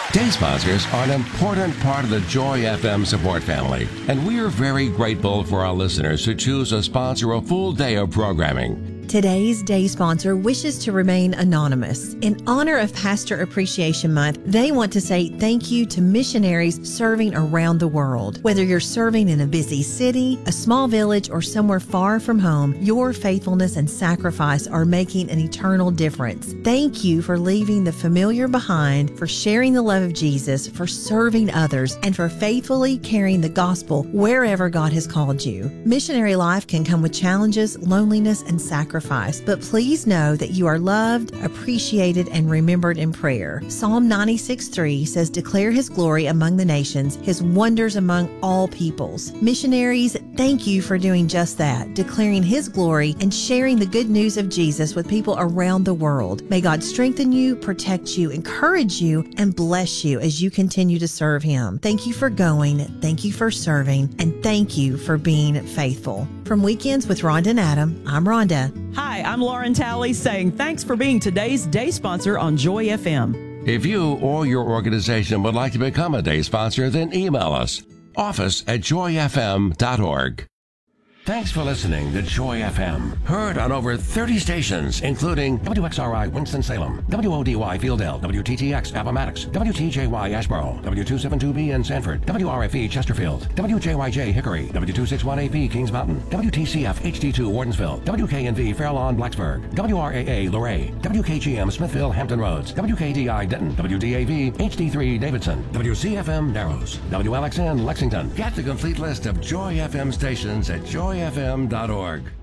Day sponsors are an important part of the Joy FM support family, and we are very grateful for our listeners who choose to sponsor a full day of programming. Today's day sponsor wishes to remain anonymous. In honor of Pastor Appreciation Month, they want to say thank you to missionaries serving around the world. Whether you're serving in a busy city, a small village, or somewhere far from home, your faithfulness and sacrifice are making an eternal difference. Thank you for leaving the familiar behind, for sharing the love of Jesus, for serving others, and for faithfully carrying the gospel wherever God has called you. Missionary life can come with challenges, loneliness, and sacrifice. But please know that you are loved, appreciated, and remembered in prayer. Psalm 96:3 says, "Declare his glory among the nations, his wonders among all peoples." Missionaries, thank you for doing just that, declaring his glory and sharing the good news of Jesus with people around the world. May God strengthen you, protect you, encourage you, and bless you as you continue to serve him. Thank you for going, thank you for serving, and thank you for being faithful. From Weekends with Rhonda and Adam, I'm Rhonda. Hi, I'm Lauren Talley saying thanks for being today's day sponsor on Joy FM. If you or your organization would like to become a day sponsor, then email us, office@joyfm.org. Thanks for listening to Joy FM. Heard on over 30 stations, including WXRI Winston-Salem, WODY Fieldale, WTTX Appomattox, WTJY Asheboro, W272B in Sanford, WRFE Chesterfield, WJYJ Hickory, W261AP Kings Mountain, WTCF HD2 Wardensville, WKNV Fair Lawn Blacksburg, WRAA Luray, WKGM Smithville Hampton Roads, WKDI Denton, WDAV HD3 Davidson, WCFM Narrows, WLXN Lexington. Get the complete list of Joy FM stations at joyfm.org.